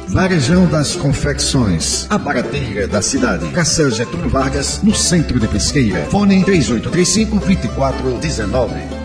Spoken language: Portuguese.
Varejão das Confecções, a barateira da cidade. Cação Getúlio Vargas, no centro de Pesqueira. Fone 3835-2419.